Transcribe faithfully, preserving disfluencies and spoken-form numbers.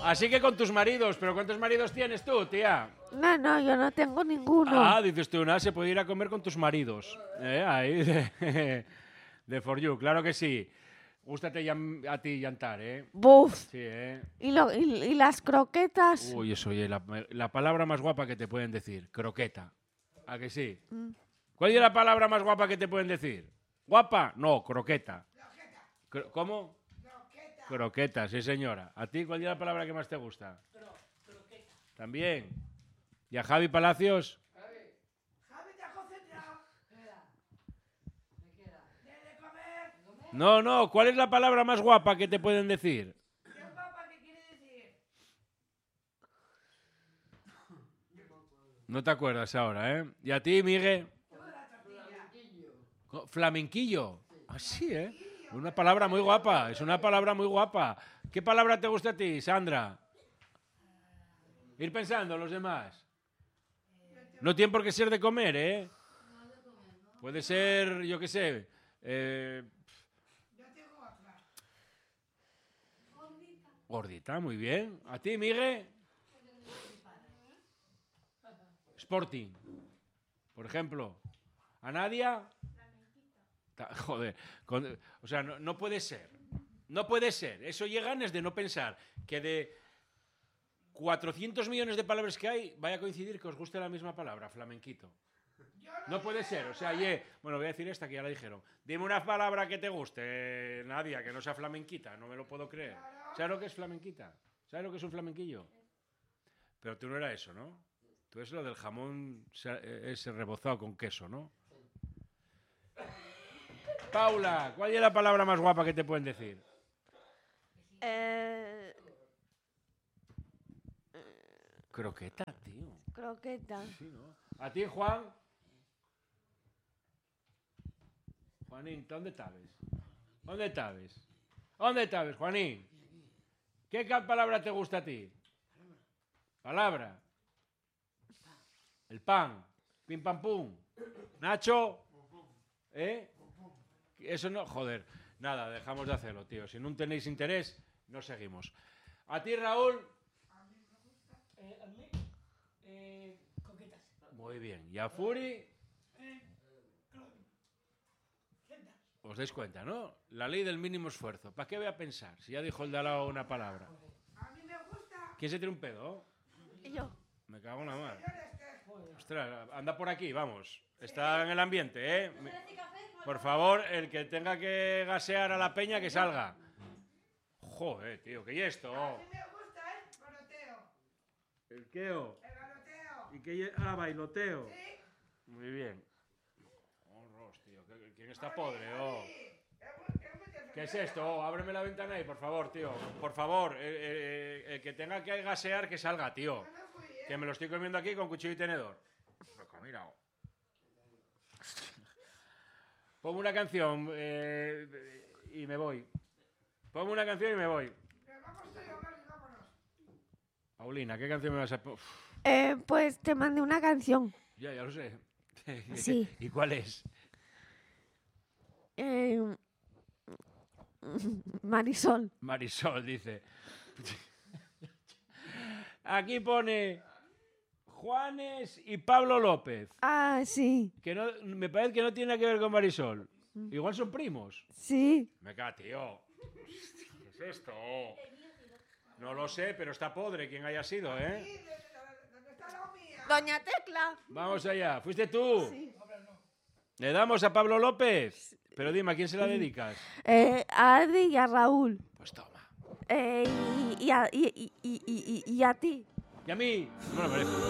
Así que con tus maridos. ¿Pero cuántos maridos tienes tú, tía? No, no, yo no tengo ninguno. Ah, dices tú, nada, se puede ir a comer con tus maridos. ¿Eh? Ahí, de, de For You, claro que sí. Gústate llam- a ti llantar, ¿eh? Buf. Sí, ¿eh? ¿Y, lo, y, y las croquetas? Uy, eso, oye, la, la palabra más guapa que te pueden decir. Croqueta. ¿A que sí? Mm. ¿Cuál es la palabra más guapa que te pueden decir? ¿Guapa? No, croqueta. Cro- ¿Cómo? Croqueta. Croqueta, sí, señora. ¿A ti cuál es la palabra que más te gusta? Cro- croqueta. ¿También? ¿Y a Javi Palacios? No, no, ¿cuál es la palabra más guapa que te pueden decir? ¿Qué guapa que quiere decir? No te acuerdas ahora, ¿eh? ¿Y a ti, Miguel? Co- Flamenquillo. Ah, sí, ¿eh? Una palabra muy guapa, es una palabra muy guapa. ¿Qué palabra te gusta a ti, Sandra? Ir pensando, los demás. No tiene por qué ser de comer, ¿eh? Puede ser, yo qué sé, eh... Gordita, muy bien. ¿A ti, Miguel? Sporting, por ejemplo. ¿A Nadia? Ta- Joder, con- o sea, no, no puede ser. No puede ser. Eso llega desde no pensar que de cuatrocientos millones de palabras que hay, vaya a coincidir que os guste la misma palabra, flamenquito. No puede ser. O sea, ye, bueno, voy a decir esta que ya la dijeron. Dime una palabra que te guste, Nadia, que no sea flamenquita. No me lo puedo creer. ¿Sabes lo que es flamenquita? ¿Sabes lo que es un flamenquillo? Pero tú no era eso, ¿no? Tú es lo del jamón se- ese rebozado con queso, ¿no? Paula, ¿cuál es la palabra más guapa que te pueden decir? Eh, Croqueta, tío. croqueta. Sí, ¿no? ¿A ti, Juan? Juanín, ¿dónde estabas? ¿Dónde estabas? ¿Dónde estabas, Juanín? ¿Qué ca- palabra te gusta a ti? Palabra. El pan. Pim pam pum. Nacho. ¿Eh? Eso no, joder. Nada, dejamos de hacerlo, tío. Si no tenéis interés, no seguimos. A ti, Raúl. Eh, a mí, eh, coquetas. Muy bien. ¿Y a Furi? Os dais cuenta, ¿no? La ley del mínimo esfuerzo. ¿Para qué voy a pensar? Si ya dijo el de al lado una palabra. A mí me gusta. ¿Quién se tiene un pedo? Y yo. Me cago en la mar. Señores, que Ostras, anda por aquí, vamos. Está en el ambiente, ¿eh? Por favor, el que tenga que gasear a la peña, que salga. Joder, tío, ¿qué es esto? a mí me gusta el garoteo. ¿El queo? El garoteo. ¿Y qué es? Ah, bailoteo. Sí. Muy bien. Horros, tío. ¿qué- ¿Quién está podre? Oh. Sí. Es muy- es muy de ¿Qué es febrero. esto? Oh, ábreme la ventana ahí, por favor, tío. Por favor, eh, eh, el que tenga que gasear, que salga, tío. Yo no fui, ¿eh? Que me lo estoy comiendo aquí con cuchillo y tenedor. Loco, mira. Pongo una canción eh, y me voy. Pongo una canción y me voy. Pero vamos tú y yo, Mari, vámonos. Paulina, ¿qué canción me vas a poner? Eh, pues te mandé una canción. Ya, ya lo sé. Sí. ¿Y cuál es? Eh, Marisol. Marisol, dice. Aquí pone Juanes y Pablo López. Ah, sí. Que no, me parece que no tiene nada que ver con Marisol. Igual son primos. Sí. Me cago, tío. ¿Qué es esto? No lo sé, pero está podre quien haya sido, ¿eh? Sí, de- de- de- ¿dónde está la mía? Doña Tecla. Vamos allá. ¿Fuiste tú? Sí. ¿Le damos a Pablo López? Pero dime, ¿a quién se la dedicas? Eh, a Adi y a Raúl. Pues toma. Eh, y, y a, y, y, y, y, y a ti. ¿Y a mí? No me lo merezco.